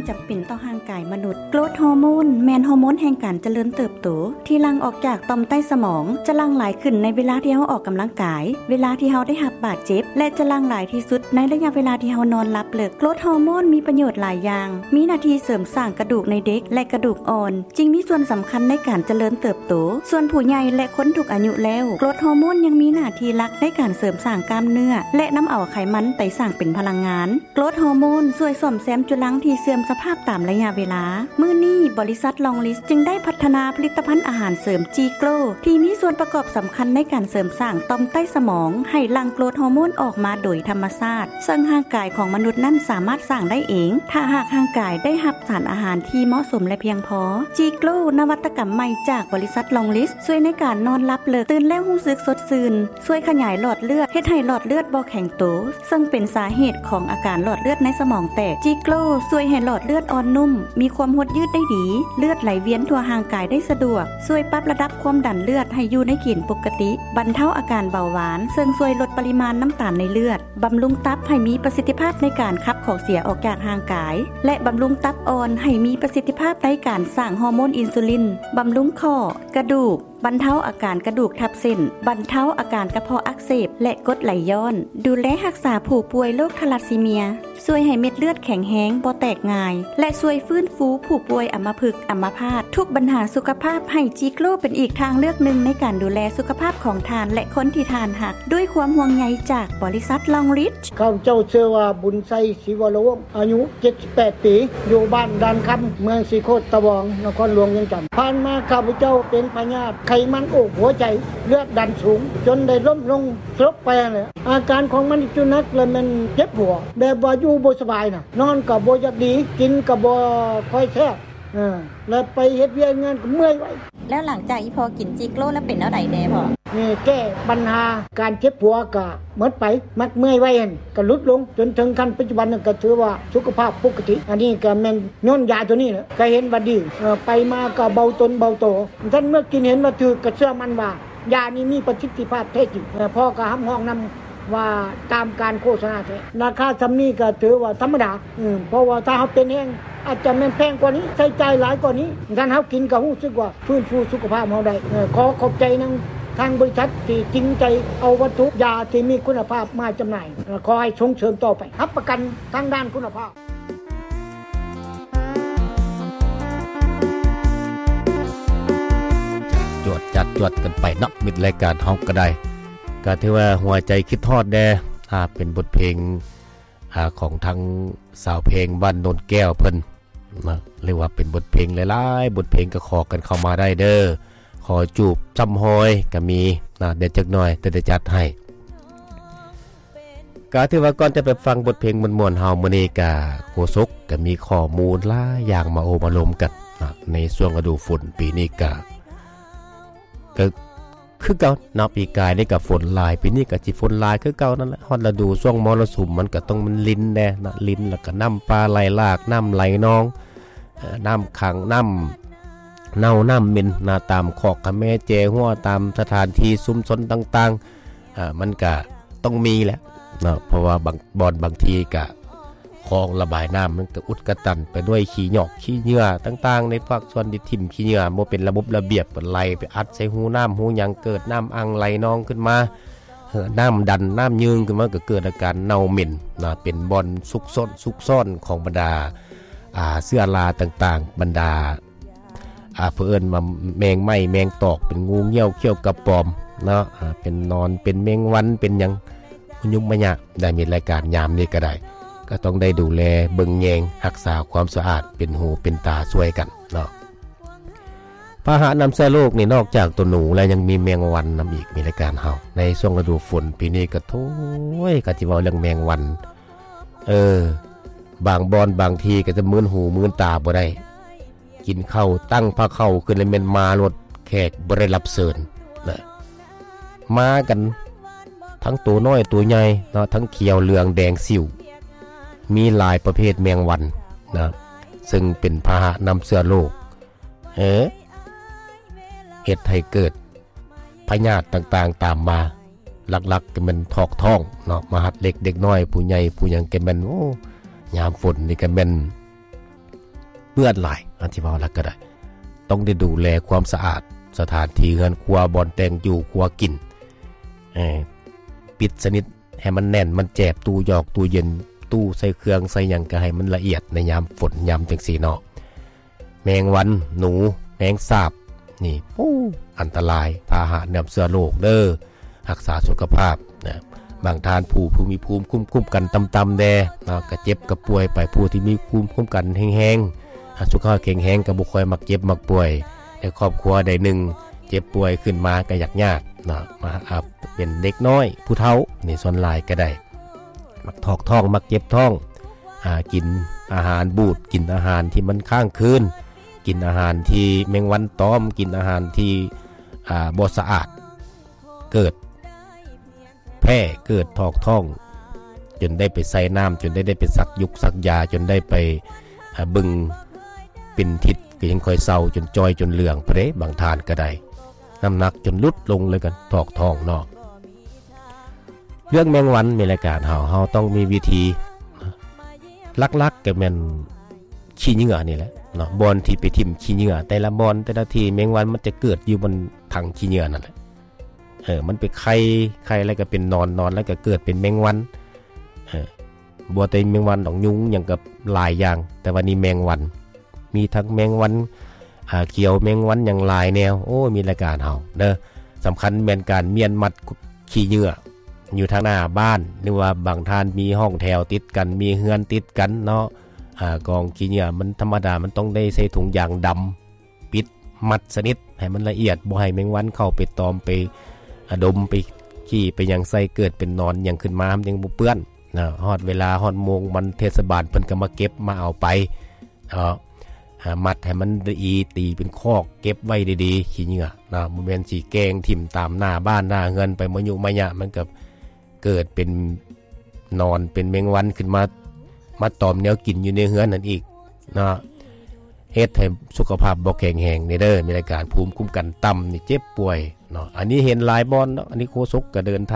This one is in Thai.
จำเป็นต่อร่างกายมนุษย์โกรทฮอร์โมนแม่นฮอร์โมนแห่งการเจริญเติบโตที่หลั่งออกจากต่อมใต้สมองจะหลั่งหลายขึ้นในเวลาที่เฮาออกกำลังกายเวลาที่เฮาได้รับบาดเจ็บและจะหลั่งหลายที่สุดในระยะเวลาที่เฮานอนหลับเลิกโกรทฮอร์โมนมีประโยชน์หลายอย่างมีหน้าที่เสริมสร้างกระดูกในเด็กและกระดูกอ่อนจึงมีส่วนสำคัญในการเจริญเติบโตส่วนผู้ใหญ่และคนทุกอายุแล้วโกรทฮอร์โมนยังมีหน้าที่หลักในการเสริมสร้างกล้ามเนื้อและนำเอาไขมันไปสร้างเป็นพลังงานโกรทฮอร์โมนช่วยซ่อมแซมจุลังที่เสื่อมสภาพตามระยะเวลามื้อนี้บริษัทลองลิสจึงได้พัฒนาผลิตภัณฑ์อาหารเสริมจีโกลที่มีส่วนประกอบสำคัญในการเสริมสร้างต่อมใต้สมองให้หลั่งโกรทฮอร์โมนออกมาโดยธรรมชาติซึ่งร่างกายของมนุษย์นั้นสามารถสร้างได้เองถ้าหากร่างกายได้รับสารอาหารที่เหมาะสมและเพียงพอจีโกลนวัตกรรมใหม่จากบริษัทลองลิสช่วยในการนอนหลับเลิกตื่นแล้วรู้สึกสดชื่นช่วยขยายหลอดเลือดเฮ็ดให้หลอดเลือดบ่แข็งโตซึ่งเป็นสาเหตุของอาการหลอดเลือดในสมองแตกจีโกลช่วยให้หลอดเลือดอ่อนนุ่มมีความหดยืดได้ดีเลือดไหลเวียนทั่วร่างกายได้สะดวกช่วยปรับระดับความดันเลือดให้อยู่ในเกณฑ์ปกติบรรเทาอาการเบาหวานซึ่งช่วยลดปริมาณน้ำตาลในเลือดบำรุงตับให้มีประสิทธิภาพในการขับของเสียออกจากร่างกายและบำรุงตับอ่อนให้มีประสิทธิภาพในการสร้างฮอร์โมนอินซูลินบำรุงข้อกระดูกบรรเทาอาการกระดูกทับเส้นบรรเทาอาการกระเพาะอักเสบและกรดไหลย้อนดูแลรักษาผู้ป่วยโรคทาลัสซีเมียช่วยให้เม็ดเลือดแข็งแรงบ่แตกง่ายและช่วยฟื้นฟูผู้ป่วยอัมพฤกษ์อัมพาตทุกปัญหาสุขภาพให้จีโกลเป็นอีกทางเลือกหนึ่งในการดูแลสุขภาพของทานและคนที่ทานหักด้วยความห่วงใยจากบริษัทลองริชข้าเจ้าชื่อว่าบุญไสศิวโรวงศ์อายุ78ปีอยู่บ้านดานคำเมืองสีโคตตะวองนครหลวงเวียงจันทร์ผ่านมาข้าพเจ้าเป็นพยาธิไขมันอกหัวใจเลือดดันสูงจนได้ล้มลงสลบไปเลยอาการของมันจุนักเลยมันเจ็บหัวแบบว่าอยู่บ่สบายน่ะนอนก็บ่อยากดีกินก็บ่ค่อยแซ่บแล้วไปเฮ็ดเวียกงานก็เมื่อยไว้แล้วหลังจากอีพอกินจีโกลแล้วเป็นแล้วใดแน่พ่อนี่แก้ปัญหาการเจ็บหัวก็หมดไปมักเมื่อยไว้ก็ลดลงจนถึงขั้นปัจจุบันก็ถือว่าสุขภาพปกติอันนี้ก็แม่นย้อนยาตัวนี้แหละก็เห็นว่าดีไปมาก็เบาตนเบาโตท่านเมื่อกินเห็นว่าถือก็เชื่อมั่นว่ายานี้มีประสิทธิภาพแท้จริงพ่อก็ห้ำห้องนำว่าตามการโฆษณาแท้ราคาซำนี้ก็ถือว่าธรรมดาเพราะว่าถ้าเฮาเป็นแห้งอาจจะแม่นแพงกว่านี้ใช้จ่ายหลายกว่านี้ท่านเฮากินก็รู้สึกว่าฟื้นฟูสุขภาพเฮาได้ขอขอบใจทางบริษัทที่จริงใจเอาวัตถุยาที่มีคุณภาพมาจำหน่ายขอให้ส่งเสริมต่อไปรับประกันทางด้านคุณภาพจวดกันไปนักมิดรายการเฮาก็ได้ก็ถือว่าหัวใจคิดทอดแด่เป็นบทเพลงของทั้งสาวเพลงบ้านโนนแก้วเพิ่นนะเรียกว่าเป็นบทเพลงหลายๆบทเพลงก็ขอกันเข้ามาได้เด้อขอจูบจำหอยก็มีนะเดี๋ยวจักหน่อยแต่จะจัดให้ก็ถือว่าก่อนจะไปฟังบทเพลงม่วนๆเฮามื้อนี้ก็โฆษกก็มีข้อมูลหลายอย่างมาโอมาลมกันนะในช่วงฤดูฝนปีนี้ก็คือเก่านับปีกายนี่ก็ฝนลายปีนี้ก็สิฝนลายคือเก่านั่นแหละฮอดฤดูช่วงมรสุมมันก็ต้องมันลิ้นแน่นะลิ้นแล้วก็น้ำปลาไหลหลากน้ำไหลนองน้ำขังน้ำเน่าน้ำเหม็นนะตามขอกกะแม่เจหัวตามสถานที่ซุ้มซนต่างๆมันก็ต้องมีแหละนะเพราะว่าบางทีก็คลองระบายน้ำมันก็อุดกระตันไปด้วยขี้หยอกขี้เหงื่อต่างๆในภาคส่วนที่ทิ่มขี้เหงื่อบ่เป็นระบบระเบียบไหลไปอัดใส่หูน้ำหูหยังเกิดน้ำอังไหลนองขึ้นมาน้ำดันน้ำยืงขึ้นมาก็เกิดอาการเน่าเหม็นนะเป็นบ่อนซุกซ่อนของบรรดาเสื้อราต่างๆบรรดาเพิ่นมาแมงไหม้แมงตอกเป็นงูเงี้ยวเขี้ยวกระปอมเนาะเป็นนอนเป็นแมงวันเป็นหยังยุ่งมะยะได้มีรายการยามนี้ก็ได้ก็ต้องได้ดูแลเบิ่งแยงรักษาความสะอาดเป็นหูเป็นตาช่วยกันเนาะพาหะนำเชื้อโรคนี่นอกจากตัวหนูแล้วยังมีแมงวันนำอีกมีรายการเฮาในช่วงฤดูฝนปีนี้ก็โถ่ก็สิเว้าเรื่องแมงวันบางบอนบางทีก็จะมึนหูมึนตาบ่ได้กินข้าวตั้งพาเข้าขึ้นเลยแม่นมารถแขกบ่ได้รับเชิญนะมากันทั้งตัวน้อยตัวใหญ่เนาะทั้งเขียวเหลืองแดงสิวมีหลายประเภทแมงวันนะซึ่งเป็นพาหะนำเชื้อโรคเฮ็ดให้เกิดพยาธิต่างๆตามมาหลักๆก็มันทอกท้องเนาะมาหัดเล็กเด็กน้อยผู้ใหญ่ผู้หยังก็แม่นโอ้ยามฝนนี่ก็แม่นเปื้อนหลายอันที่ว่าแล้วก็ได้ต้องได้ดูแลความสะอาดสถานที่เรือนครัวบ่อนแต่งอยู่ครัวกินปิดสนิทให้มันแน่นมันแจบตู้หยอกตู้เย็นตู้ใส่เครื่องใส่หยังก็ให้มันละเอียดในยามฝนยามจังซี่เนาะแมงวันหนูแมงสาบนี่อันตรายพาหะนำเชื้อโรคเด้อรักษาสุขภาพนะบางทานผู้มีภูมิคุ้มกันต่ำๆแดนะก็เจ็บก็ป่วยไปผู้ที่มีภูมิคุ้มกันแห้งๆสุขภาพแข็งแรงก็บ่ค่อยมักเจ็บมักป่วยในครอบครัวใดหนึ่งเจ็บป่วยขึ้นมาก็ยากนะมาเป็นเด็กน้อยผู้เฒ่านี่ส่วนหลายก็ได้มักท้องมักเจ็บท้องกินอาหารบูดกินอาหารที่มันค้างคืนกินอาหารที่แมงวันตอมกินอาหารที่บ่สะอาดเกิดแพ้เกิดท้องจนได้ไปใส่น้ำจนได้ไปซักยุกซักยาจนได้ไปบึงเป็นทิศก็ยังค่อยเศร้าจนจอยจนเหลืองเพลบางทานก็ได้น้ำหนักจนลดลงเลยกันท้องเนาะเรื่องแมงวันมีรายการเฮาต้องมีวิธีลักๆก็แม่นขี้เหงื่อนี่แหละเนาะบอนที่ไปทิ่มขี้เหงื่อแต่ละบอนแต่ละทีแมงวันมันจะเกิดอยู่บนถังขี้เหงื่อนั่นแหละมันไปไข่แล้วก็เป็นนอนแล้วก็เกิดเป็นแมงวันบัวแต่แมงวันดอกยุงอย่างกับหลายอย่างแต่วันนี้แมงวันมีทั้งแมงวันเขียวแมงวันอย่างหลายแนวมีรายการเฮาเด้อสำคัญแม่นการเมียนมัดขี้เหงื่ออยู่ทางหน้าบ้านหรือว่าบางท่านมีห้องแถวติดกันมีเฮือนติดกันเนาะกองขี้เหงื่อมันธรรมดามันต้องได้ใส่ถุงยางดำปิดมัดสนิทให้มันละเอียดบ่ให้แมงวันเข้าไปตอมไปดมไปขี้ไปยังใส่เกิดเป็นนอนยังขึ้นมายังบ่เปื้อนนะฮอดเวลาฮอดโมงมันเทศบาลเพิ่นก็มาเก็บมาเอาไปมัดให้มันดีตีเป็นคอกเก็บไว้ดีๆขี้เหงื่อนะบ่แม่นสิแกงถิ่มตามหน้าบ้านหน้าเฮือนไปมะยุมะยะมันก็เกิดเป็นนอนเป็นแมงวันขึ้นมาตอมแนวกินอยู่ในเฮือนนั่นอีกนะเฮ็ดให้สุขภาพบ่แข็งแรงนี่เด้อมีรายการภูมิคุ้มกันต่ำนี่เจ็บป่วยเนาะอันนี้เห็นหลายบ่อนเนาะอันนี้โฆษกก็เดิน